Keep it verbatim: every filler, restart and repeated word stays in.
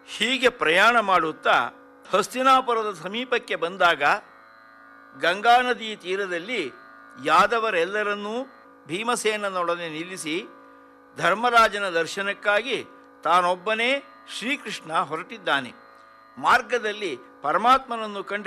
ಹೀಗೆ ಪ್ರಯಾಣ ಮಾಡುತ್ತಾ ಹಸ್ತಿನಾಪುರದ ಸಮೀಪಕ್ಕೆ ಬಂದಾಗ ಗಂಗಾ ನದಿ ತೀರದಲ್ಲಿ ಯಾದವರೆಲ್ಲರನ್ನೂ ಭೀಮಸೇನನೊಡನೆ ನಿಲ್ಲಿಸಿ ಧರ್ಮರಾಜನ ದರ್ಶನಕ್ಕಾಗಿ ತಾನೊಬ್ಬನೇ ಶ್ರೀಕೃಷ್ಣ ಹೊರಟಿದ್ದಾನೆ. ಮಾರ್ಗದಲ್ಲಿ ಪರಮಾತ್ಮನನ್ನು ಕಂಡ